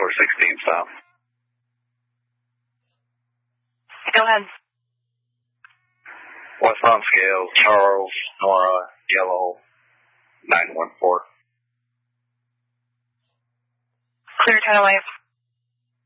16 south. Go ahead. Westbound scale, Charles, Nora, Yellow, 914. Clear 10 away.